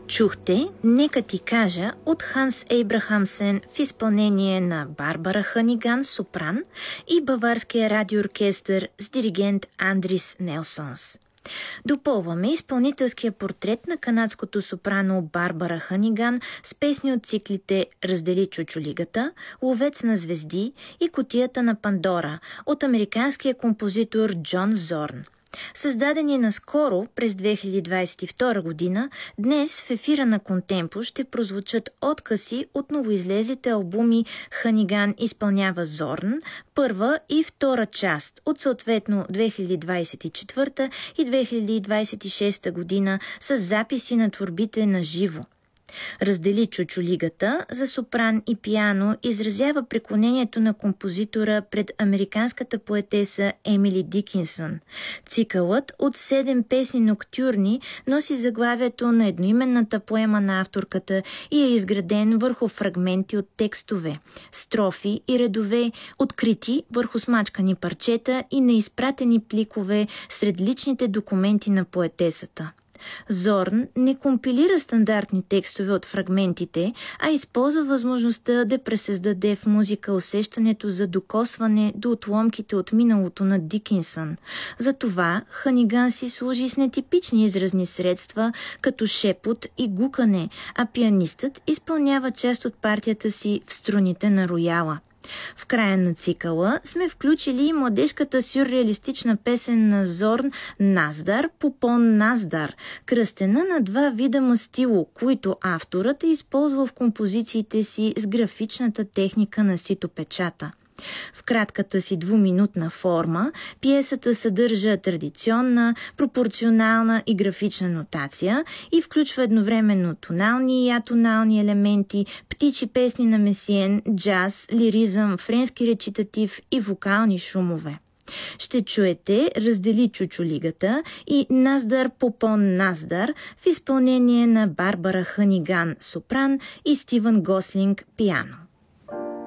Чухте "Нека ти кажа" от Ханс Ейбрахамсен в изпълнение на Барбара Ханиган, сопран, и Баварския радиооркестър с диригент Андрис Нелсонс. Допълваме изпълнителския портрет на канадското сопрано Барбара Ханиган с песни от циклите "Раздели чучулигата", "Ловец на звезди" и "Кутията на Пандора" от американския композитор Джон Зорн. Създадени наскоро през 2022 година, днес в ефира на Контемпо ще прозвучат откъси от новоизлезлите албуми "Ханиган изпълнява Зорн", първа и втора част от съответно 2024 и 2026 година с записи на творбите на живо. "Раздели чучулигата" за сопран и пиано изразява преклонението на композитора пред американската поетеса Емили Дикинсън. Цикълът от 7 песни ноктюрни носи заглавието на едноименната поема на авторката и е изграден върху фрагменти от текстове, строфи и редове, открити върху смачкани парчета и неизпратени пликове сред личните документи на поетесата. Зорн не компилира стандартни текстове от фрагментите, а използва възможността да пресъздаде в музика усещането за докосване до отломките от миналото на Дикинсън. Затова Ханиган си служи с нетипични изразни средства, като шепот и гукане, а пианистът изпълнява част от партията си в струните на рояла. В края на цикъла сме включили и младежката сюрреалистична песен на Зорн "Наздар Попон Наздар", кръстена на два вида мастило, които авторът е използвал в композициите си с графичната техника на ситопечата. В кратката си двуминутна форма пиесата съдържа традиционна, пропорционална и графична нотация и включва едновременно тонални и атонални елементи, птичи песни на Месиен, джаз, лиризъм, френски речитатив и вокални шумове. Ще чуете "Раздели чучулигата" и "Наздар Попон Наздар" в изпълнение на Барбара Ханиган, сопран, и Стивън Гослинг, пиано.